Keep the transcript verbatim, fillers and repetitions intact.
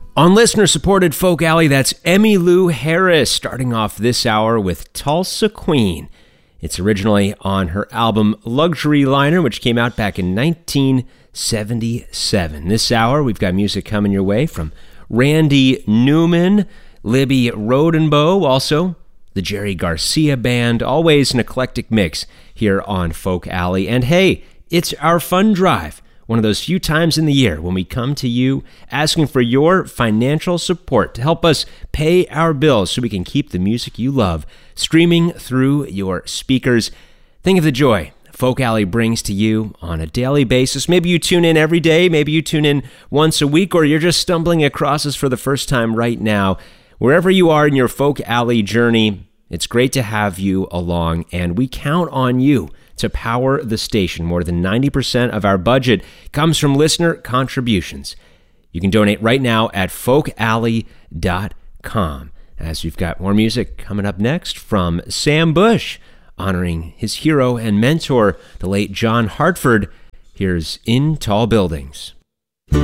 On listener-supported Folk Alley, that's Emmylou Harris, starting off this hour with Tulsa Queen. It's originally on her album Luxury Liner, which came out back in nineteen seventy-seven. This hour, we've got music coming your way from Randy Newman, Libby Rodenbow, also the Jerry Garcia Band. Always an eclectic mix here on Folk Alley. And hey, it's our fund drive. One of those few times in the year when we come to you asking for your financial support to help us pay our bills so we can keep the music you love streaming through your speakers. Think of the joy Folk Alley brings to you on a daily basis. Maybe you tune in every day, maybe you tune in once a week, or you're just stumbling across us for the first time right now. Wherever you are in your Folk Alley journey, it's great to have you along, and we count on you to power the station. More than ninety percent of our budget comes from listener contributions. You can donate right now at folk alley dot com. As we've got more music coming up next from Sam Bush, honoring his hero and mentor, the late John Hartford. Here's In Tall Buildings.